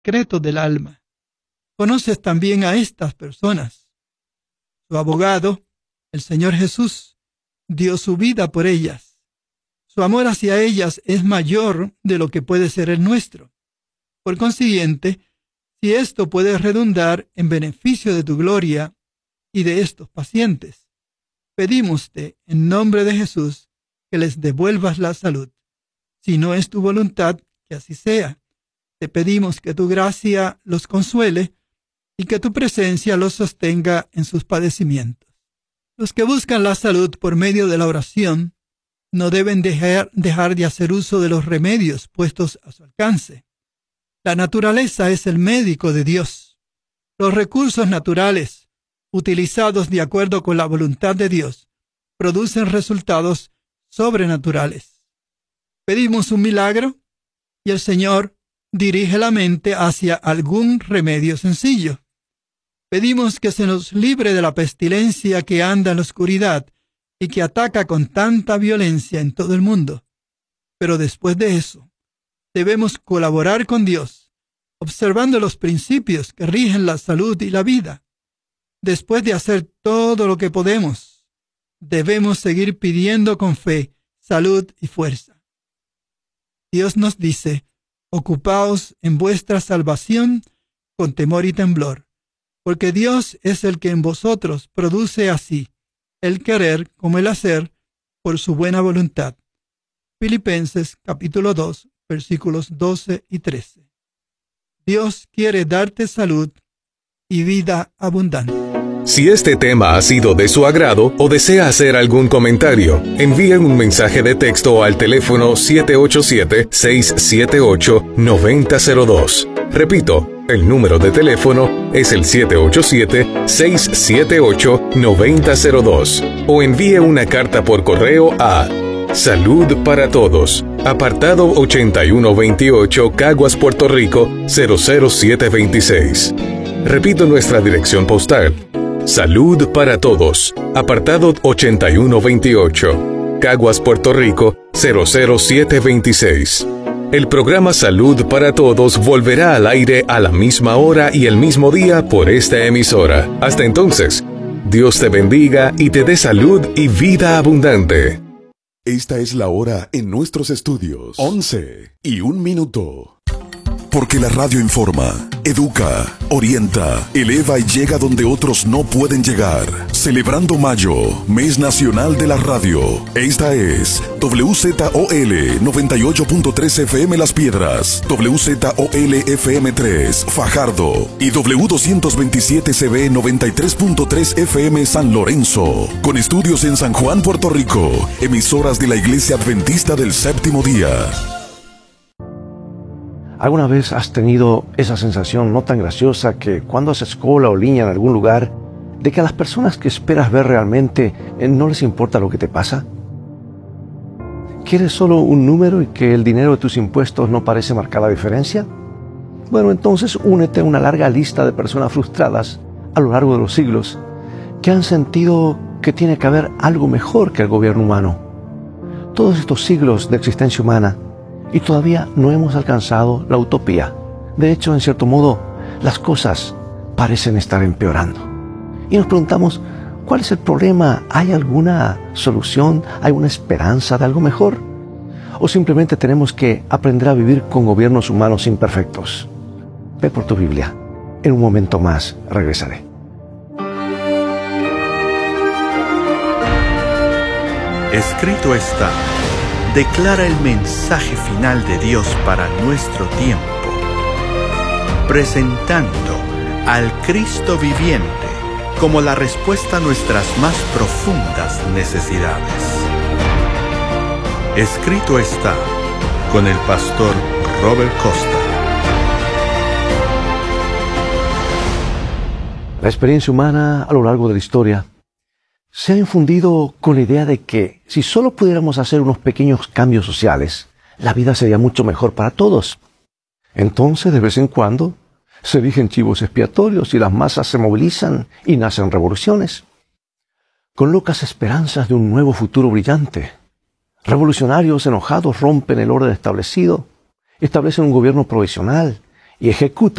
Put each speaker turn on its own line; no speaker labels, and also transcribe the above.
secretos del alma. Conoces también a estas personas. Su abogado, el Señor Jesús, dio su vida por ellas. Su amor hacia ellas es mayor de lo que puede ser el nuestro. Por consiguiente, si esto puede redundar en beneficio de tu gloria y de estos pacientes, pedímoste en nombre de Jesús que les devuelvas la salud. Si no es tu voluntad que así sea, te pedimos que tu gracia los consuele y que tu presencia los sostenga en sus padecimientos. Los que buscan la salud por medio de la oración no deben dejar de hacer uso de los remedios puestos a su alcance. La naturaleza es el médico de Dios. Los recursos naturales, utilizados de acuerdo con la voluntad de Dios, producen resultados sobrenaturales. Pedimos un milagro y el Señor dirige la mente hacia algún remedio sencillo. Pedimos que se nos libre de la pestilencia que anda en la oscuridad y que ataca con tanta violencia en todo el mundo. Pero después de eso, debemos colaborar con Dios, observando los principios que rigen la salud y la vida. Después de hacer todo lo que podemos, debemos seguir pidiendo con fe salud y fuerza. Dios nos dice: ocupaos en vuestra salvación con temor y temblor, porque Dios es el que en vosotros produce así el querer como el hacer por su buena voluntad. Filipenses capítulo 2, versículos 12 y 13. Dios quiere darte salud y vida abundante.
Si este tema ha sido de su agrado o desea hacer algún comentario, envíe un mensaje de texto al teléfono 787-678-9002. Repito, el número de teléfono es el 787-678-9002. O envíe una carta por correo a Salud para Todos, apartado 8128, Caguas, Puerto Rico, 00726. Repito nuestra dirección postal. Salud para Todos, apartado 8128, Caguas, Puerto Rico, 00726. El programa Salud para Todos volverá al aire a la misma hora y el mismo día por esta emisora. Hasta entonces, Dios te bendiga y te dé salud y vida abundante.
Esta es la hora en nuestros estudios. 11:01. Porque la radio informa, educa, orienta, eleva y llega donde otros no pueden llegar. Celebrando Mayo, Mes Nacional de la Radio. Esta es WZOL 98.3 FM Las Piedras, WZOL FM 3 Fajardo y W227 CB 93.3 FM San Lorenzo. Con estudios en San Juan, Puerto Rico. Emisoras de la Iglesia Adventista del Séptimo Día.
¿Alguna vez has tenido esa sensación no tan graciosa que cuando haces cola o línea en algún lugar, de que a las personas que esperas ver realmente no les importa lo que te pasa? ¿Quieres solo un número y que el dinero de tus impuestos no parece marcar la diferencia? Bueno, entonces únete a una larga lista de personas frustradas a lo largo de los siglos que han sentido que tiene que haber algo mejor que el gobierno humano. Todos estos siglos de existencia humana y todavía no hemos alcanzado la utopía. De hecho, en cierto modo, las cosas parecen estar empeorando. Y nos preguntamos, ¿cuál es el problema? ¿Hay alguna solución? ¿Hay una esperanza de algo mejor? ¿O simplemente tenemos que aprender a vivir con gobiernos humanos imperfectos? Ve por tu Biblia. En un momento más regresaré.
Escrito está. Declara el mensaje final de Dios para nuestro tiempo, presentando al Cristo viviente como la respuesta a nuestras más profundas necesidades. Escrito está, con el pastor Robert Costa.
La experiencia humana a lo largo de la historia se ha infundido con la idea de que si solo pudiéramos hacer unos pequeños cambios sociales, la vida sería mucho mejor para todos. Entonces, de vez en cuando, se erigen chivos expiatorios y las masas se movilizan y nacen revoluciones. Con locas esperanzas de un nuevo futuro brillante, revolucionarios enojados rompen el orden establecido, establecen un gobierno provisional y ejecuta